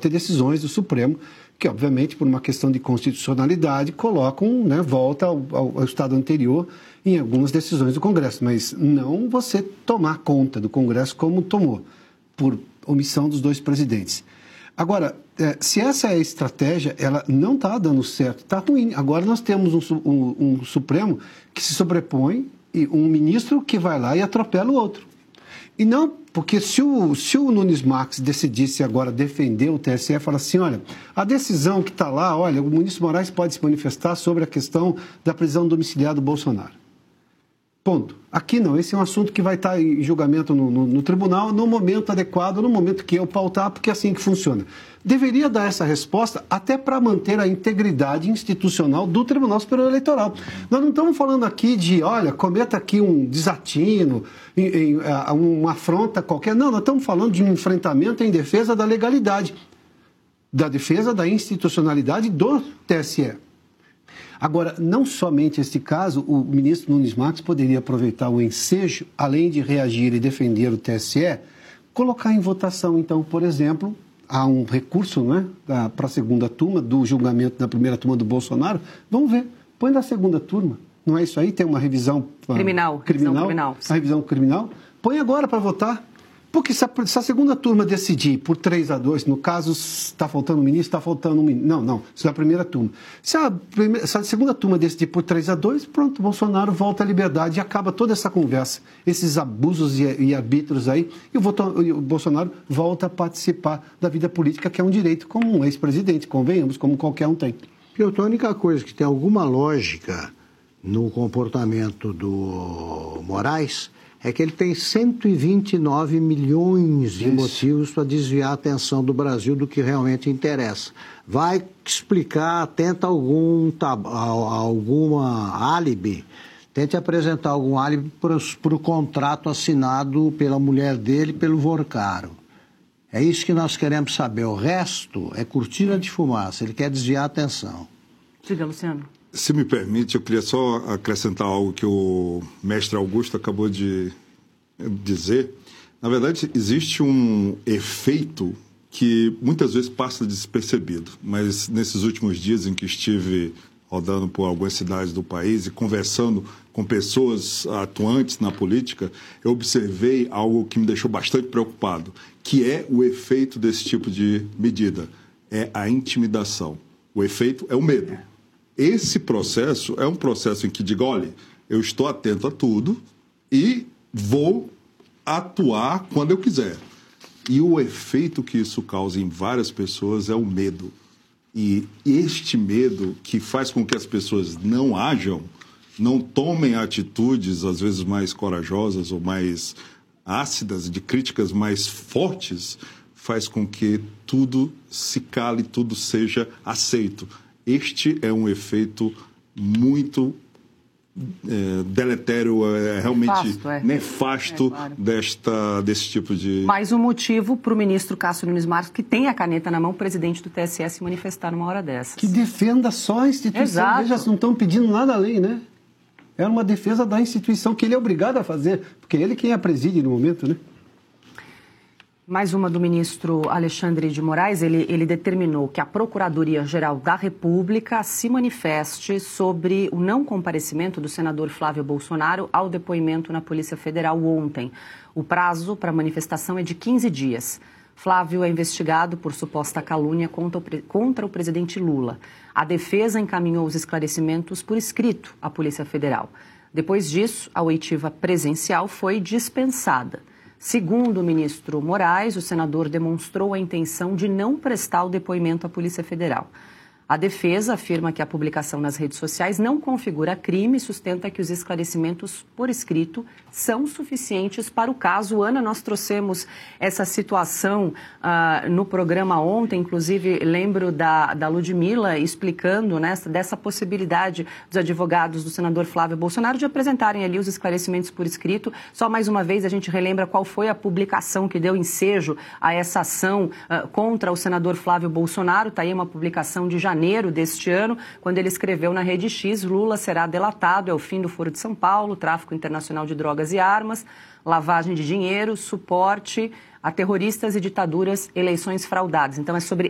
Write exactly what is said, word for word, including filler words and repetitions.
ter decisões do Supremo que, obviamente, por uma questão de constitucionalidade, colocam, né, volta ao, ao, ao estado anterior em algumas decisões do Congresso, mas não você tomar conta do Congresso como tomou, por omissão dos dois presidentes. Agora, é, se essa é a estratégia, ela não está dando certo, está ruim. Agora nós temos um, um, um Supremo que se sobrepõe e um ministro que vai lá e atropela o outro. E não, porque se o, se o Nunes Marques decidisse agora defender o T S E, fala assim, olha, a decisão que está lá, olha, o ministro Moraes pode se manifestar sobre a questão da prisão domiciliar do Bolsonaro. Ponto. Aqui não, esse é um assunto que vai estar em julgamento no, no, no tribunal no momento adequado, no momento que eu pautar, porque é assim que funciona. Deveria dar essa resposta até para manter a integridade institucional do Tribunal Superior Eleitoral. Nós não estamos falando aqui de, olha, cometa aqui um desatino, em, em, uma afronta qualquer. Não, nós estamos falando de um enfrentamento em defesa da legalidade, da defesa da institucionalidade do T S E. Agora, não somente este caso, o ministro Nunes Marques poderia aproveitar o ensejo, além de reagir e defender o T S E, colocar em votação, então, por exemplo, há um recurso, né, para a segunda turma do julgamento da primeira turma do Bolsonaro. Vamos ver, põe na segunda turma. Não é isso aí? Tem uma revisão criminal. Uh, criminal, revisão criminal. A revisão criminal. Põe agora para votar. Porque se a, se a segunda turma decidir por três a dois, no caso, está faltando um ministro, está faltando um ministro. Não, não, isso é a primeira turma. Se a, primeira, se a segunda turma decidir por três a dois, pronto, Bolsonaro volta à liberdade e acaba toda essa conversa, esses abusos e, e arbítrios aí, e o, voto, e o Bolsonaro volta a participar da vida política, que é um direito como um ex-presidente, convenhamos, como qualquer um tem. Piotr, a única coisa que tem alguma lógica no comportamento do Moraes é que ele tem cento e vinte e nove milhões de Isso. motivos para desviar a atenção do Brasil do que realmente interessa. Vai explicar, tenta algum, alguma álibi, tente apresentar algum álibi para o contrato assinado pela mulher dele, pelo Vorcaro. É isso que nós queremos saber. O resto é cortina de fumaça, ele quer desviar a atenção. Diga, Luciano. Se me permite, eu queria só acrescentar algo que o mestre Augusto acabou de dizer. Na verdade, existe um efeito que muitas vezes passa despercebido, mas nesses últimos dias em que estive rodando por algumas cidades do país e conversando com pessoas atuantes na política, eu observei algo que me deixou bastante preocupado, que é o efeito desse tipo de medida, é a intimidação. O efeito é o medo. Esse processo é um processo em que diga, olha, eu estou atento a tudo e vou atuar quando eu quiser. E o efeito que isso causa em várias pessoas é o medo. E este medo que faz com que as pessoas não ajam, não tomem atitudes, às vezes mais corajosas ou mais ácidas, de críticas mais fortes, faz com que tudo se cale, tudo seja aceito. Este é um efeito muito é, deletério, é, realmente nefasto, é. nefasto é, claro. desta, desse tipo de... Mais um motivo para o ministro Cássio Nunes Marques, que tem a caneta na mão, o presidente do T S E, se manifestar numa hora dessas. Que defenda só a instituição. Exato. Veja, não estão pedindo nada além, né? É uma defesa da instituição que ele é obrigado a fazer, porque ele quem a preside no momento, né? Mais uma do ministro Alexandre de Moraes, ele, ele determinou que a Procuradoria-Geral da República se manifeste sobre o não comparecimento do senador Flávio Bolsonaro ao depoimento na Polícia Federal ontem. O prazo para a manifestação é de quinze dias. Flávio é investigado por suposta calúnia contra o, contra o presidente Lula. A defesa encaminhou os esclarecimentos por escrito à Polícia Federal. Depois disso, a oitiva presencial foi dispensada. Segundo o ministro Moraes, o senador demonstrou a intenção de não prestar o depoimento à Polícia Federal. A defesa afirma que a publicação nas redes sociais não configura crime e sustenta que os esclarecimentos por escrito são suficientes para o caso. Ana, nós trouxemos essa situação uh, no programa ontem, inclusive lembro da, da Ludmilla explicando, né, dessa possibilidade dos advogados do senador Flávio Bolsonaro de apresentarem ali os esclarecimentos por escrito. Só mais uma vez a gente relembra qual foi a publicação que deu ensejo a essa ação uh, contra o senador Flávio Bolsonaro. Está aí uma publicação de janeiro deste ano, quando ele escreveu na Rede X, Lula será delatado, é o fim do Foro de São Paulo, tráfico internacional de drogas e armas, lavagem de dinheiro, suporte a terroristas e ditaduras, eleições fraudadas. Então é sobre